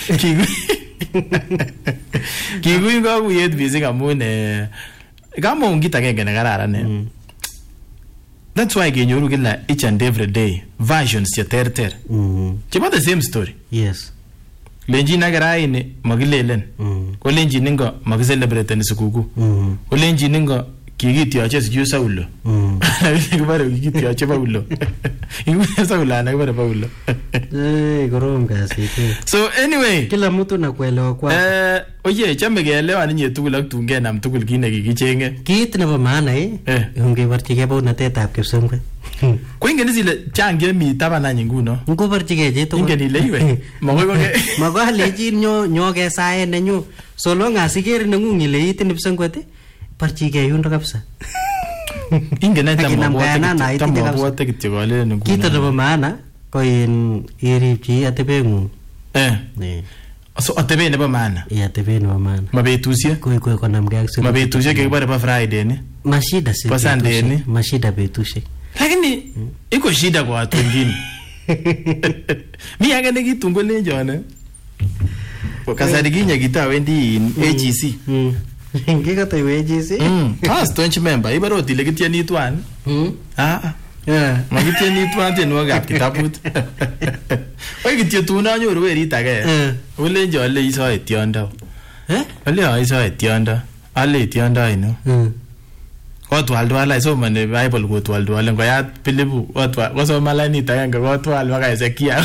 Kiguin kakuyet mising amun kamong kit agenge ne kararan. That's why kenyoru kila each and every day versions che terter. Chebo the same story. Yes. Lenjin agaraini magilelen. Ko lenjin ingo magiselebrate ni sukuku. Ko lenjin ingo kikityoche siju Saulo. Kibare kikityoche Paulo. Ikuye Saulo ana kibare Paulo. Korom kasit. So anyway, kila mtu na kuelewa kwa. Oye, chame keelewa ninyi tugul ak tun kenam tugul kit nekikichenge. Kit nebo maana ungebarchige baunatetab kipsengwet. Ko ingen isile change mi taban any nguno. Ngobarchige je to. Ingen ile iwe. Magoi koge. Magoi lejin nyo ke sae nenyu. Solo ngasiker nengung ile itin kipsengwet. Barchige yundo kabisa. Ingen na tamabwote kityo kole nguno. Kit nebo maana ko iripchi atebengung. So atebe nebo maana. Atebe nebo maana. Mabetusie. Koi konamge ak siku. Mabetusie kekibare pa Friday ni. Mashida si. Pa Sunday ni. Mashida betusie. Lakini iko shida kwa watu wengine. Mimi anga nikitungo lenjone. Kasari kinya kitawendi AGC. Ngika to AGC? Stonch member ibaro otile kitieni twan. Magitieni twan tenwogap kitabut. Oy kityo tun anyoru werit age. Olenjo ale iso etiondo. Ale iso etiondo. Ale etiondo ino. Kotwal isomani Bible kotwal ngoyat Philipu kosoma lainit agenge kotwal baka Ezekia.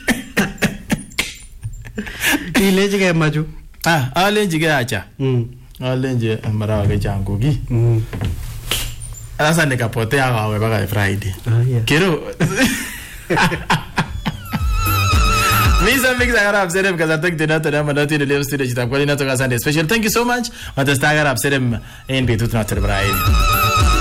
Ilejige maju. Alenjige acha. Alenje maraga changu ki. Sasa nikapotea akawe baka Friday. Kero. Misa mix agarab serem kazatek dinata na manati leo studio jitakwani natoka Sunday special. Thank you so much. Watastagara serem en betut na terbrain.